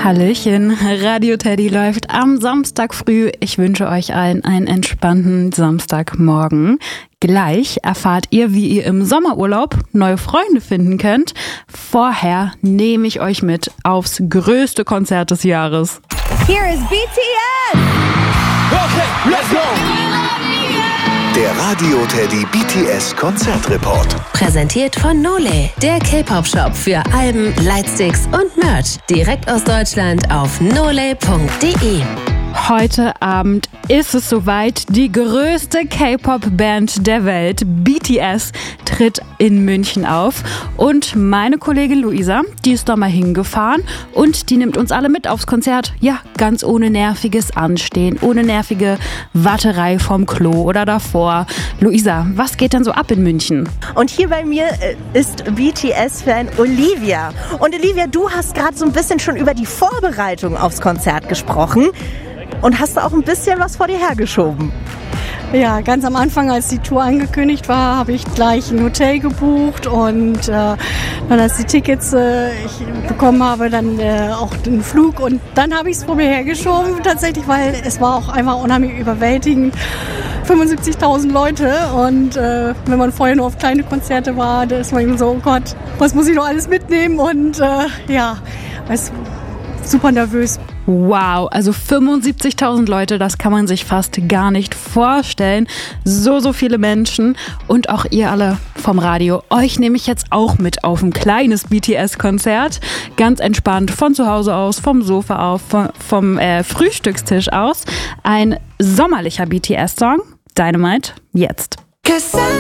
Hallöchen, Radio Teddy läuft am Samstag früh. Ich wünsche euch allen einen entspannten Samstagmorgen. Gleich erfahrt ihr, wie ihr im Sommerurlaub neue Freunde finden könnt. Vorher nehme ich euch mit aufs größte Konzert des Jahres. Here is BTS! Okay, let's go! Der Radio Teddy BTS Konzertreport. Präsentiert von Nole, der K-Pop-Shop für Alben, Lightsticks und Merch. Direkt aus Deutschland auf nole.de. Heute Abend ist es soweit. Die größte K-Pop-Band der Welt, BTS, tritt in München auf. Und meine Kollegin Luisa, die ist da mal hingefahren und die nimmt uns alle mit aufs Konzert. Ja, ganz ohne nerviges Anstehen, ohne nervige Warterei vom Klo oder davor. Luisa, was geht denn so ab in München? Und hier bei mir ist BTS-Fan Olivia. Und Olivia, du hast gerade so ein bisschen schon über die Vorbereitung aufs Konzert gesprochen. Und hast du auch ein bisschen was vor dir hergeschoben? Ja, ganz am Anfang, als die Tour angekündigt war, habe ich gleich ein Hotel gebucht und dann, als die Tickets ich bekommen habe, dann auch den Flug und dann habe ich es vor mir hergeschoben tatsächlich, weil es war auch einfach unheimlich überwältigend. 75.000 Leute und wenn man vorher nur auf kleine Konzerte war, da ist man eben so, oh Gott, was muss ich noch alles mitnehmen und super nervös. Wow, also 75.000 Leute, das kann man sich fast gar nicht vorstellen. So viele Menschen und auch ihr alle vom Radio. Euch nehme ich jetzt auch mit auf ein kleines BTS-Konzert. Ganz entspannt von zu Hause aus, vom Sofa auf, vom Frühstückstisch aus. Ein sommerlicher BTS-Song. Dynamite, jetzt.